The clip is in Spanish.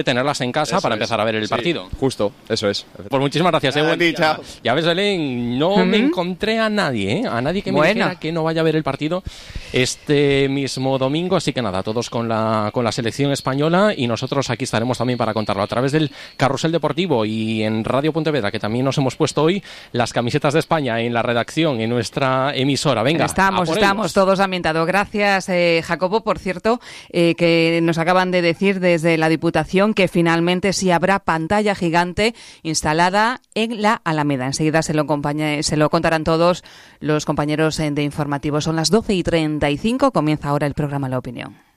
tenerlas en casa para empezar a ver el partido. Justo, eso es. Pues muchísimas gracias. Buen día. Ya ves, Belén, no me encontré a nadie que me dijera que no vaya a ver el partido este mismo domingo, así que nada, todos con la selección española, y nosotros aquí estaremos también para contarlo a través del Carrusel Deportivo y en Radio Pontevedra, que también nos hemos puesto hoy las camisetas de España en la redacción, en nuestra emisora. Venga, estamos todos ambientados. Gracias, Jacobo. Por cierto, que nos acaban de decir desde la Diputación que finalmente sí habrá pantalla gigante instalada en la Alameda. Enseguida se lo contarán todos los compañeros de informativo. Son las 12:35, comienza ahora el programa La Opinión.